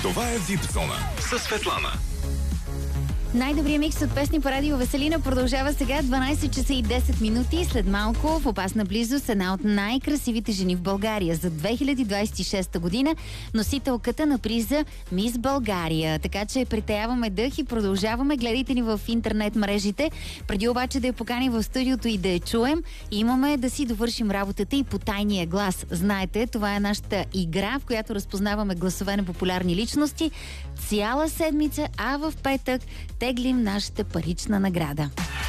Това е VIP Зона със Светлана. Най-добрият микс от песни по радио Веселина продължава сега 12 часа и 10 минути. След малко в опасна близост една от най-красивите жени в България за 2026 година, носителката на приза Мис България. Така че притеяваме дъх и продължаваме. Гледайте ни в интернет мрежите. Преди обаче да я поканим в студиото и да я чуем, имаме да си довършим работата и по тайния глас. Знаете, това е нашата игра, в която разпознаваме гласове на популярни личности цяла седмица, а в петък теглим нашата парична награда.